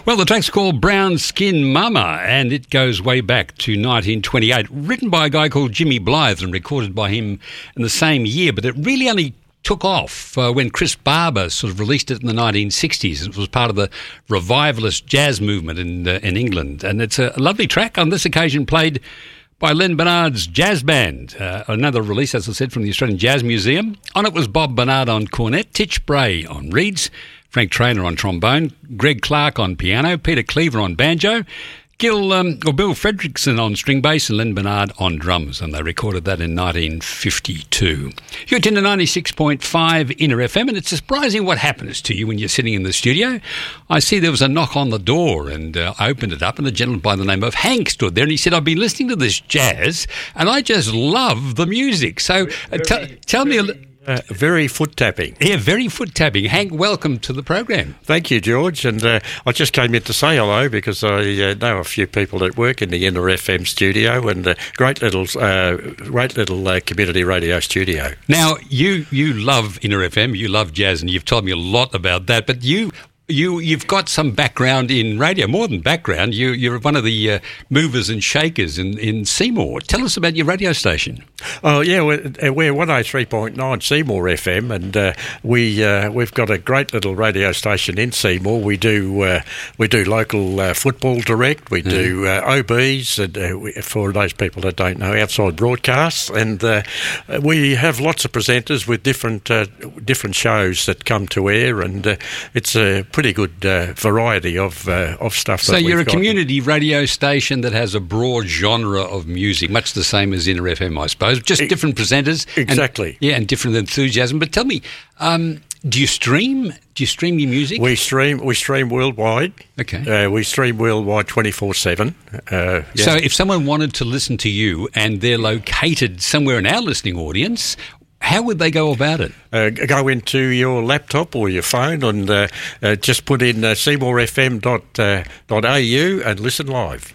Well, the track's called Brown Skin Mama, and it goes way back to 1928. Written by a guy called Jimmy Blythe and recorded by him in the same year, but it really only took off when Chris Barber sort of released it in the 1960s. It was part of the revivalist jazz movement in England, and it's a lovely track, on this occasion played by Len Bernard's Jazz Band. Another release, as I said, from the Australian Jazz Museum. On it was Bob Bernard on cornet, Titch Bray on reeds, Frank Traynor on trombone, Greg Clark on piano, Peter Cleaver on banjo, Bill Fredrickson on string bass, and Len Bernard on drums, and they recorded that in 1952. You're tuned to 96.5 Inner FM, and it's surprising what happens to you when you're sitting in the studio. I see there was a knock on the door, and I opened it up, and a gentleman by the name of Hank stood there, and he said, "I've been listening to this jazz, and I just love the music." So tell me a little... Very foot tapping. Yeah, very foot tapping. Hank, welcome to the program. Thank you, George. And I just came in to say hello because I know a few people that work in the Inner FM studio, and great little community radio studio. Now, you love Inner FM, you love jazz, and you've told me a lot about that, but You've got some background in radio, more than background. You're one of the movers and shakers in Seymour. Tell us about your radio station. Oh yeah, we're 103.9 Seymour FM, and we've got a great little radio station in Seymour. We do local football direct. We do OBs, and for those people that don't know, outside broadcasts, and we have lots of presenters with different shows that come to air, and it's a pretty good variety of stuff. So you're a community radio station that has a broad genre of music, much the same as Inner FM, I suppose. Just different presenters. Exactly. And different enthusiasm. But tell me, do you stream? Do you stream your music? We stream worldwide. Okay. We stream worldwide 24/7. Yeah. So if someone wanted to listen to you and they're located somewhere in our listening audience, how would they go about it? Go into your laptop or your phone and just put in seymourfm.au and listen live.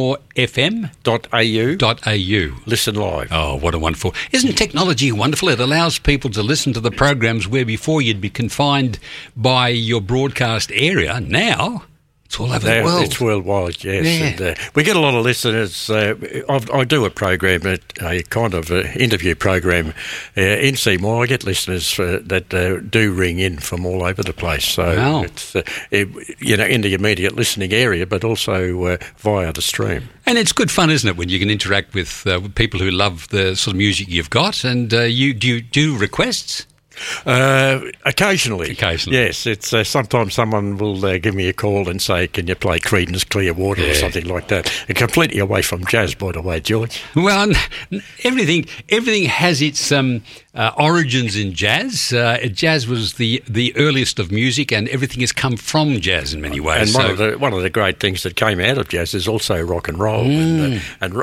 seymourfm.au. Listen live. Oh, what a wonderful... Isn't technology wonderful? It allows people to listen to the programs where before you'd be confined by your broadcast area. Now... it's all over the world. It's worldwide, yes. Yeah. And, we get a lot of listeners. I do a program, a kind of interview program in Seymour. I get listeners that do ring in from all over the place. So wow. It's in the immediate listening area, but also via the stream. And it's good fun, isn't it, when you can interact with people who love the sort of music you've got, and you do requests? Occasionally, yes. It's sometimes someone will give me a call and say, "Can you play Creedence Clearwater?" or something like that. Completely away from jazz, by the way, George. Well, everything has its origins in jazz. Jazz was the earliest of music, and everything has come from jazz in many ways. And one of the great things that came out of jazz is also rock and roll, and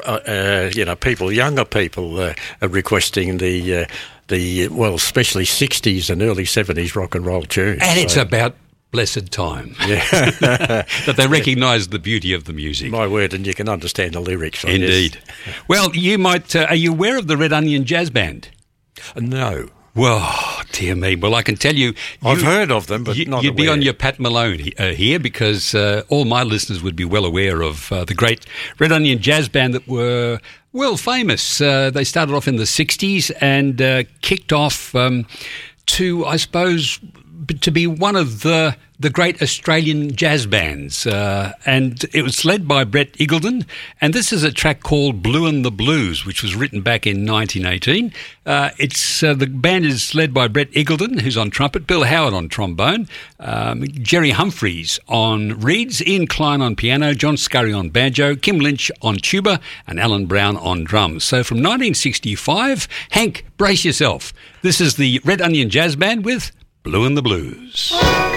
younger people are requesting the especially 60s and early 70s rock and roll tunes. And it's about blessed time. Yeah. That they recognise the beauty of the music. My word, and you can understand the lyrics. Indeed. Well, you might... are you aware of the Red Onion Jazz Band? No. Well, dear me. Well, I can tell you... I've heard of them, but not You'd aware. be on your Pat Malone here because all my listeners would be well aware of the great Red Onion Jazz Band that were... well, famous. They started off in the 60s and kicked off to, I suppose, to be one of the great Australian jazz bands. And it was led by Brett Eagleton. And this is a track called Blue and the Blues, which was written back in 1918. The band is led by Brett Eagleton, who's on trumpet, Bill Howard on trombone, Jerry Humphreys on reeds, Ian Klein on piano, John Scurry on banjo, Kim Lynch on tuba, and Alan Brown on drums. So from 1965, Hank, brace yourself. This is the Red Onion Jazz Band with Blue and the Blues.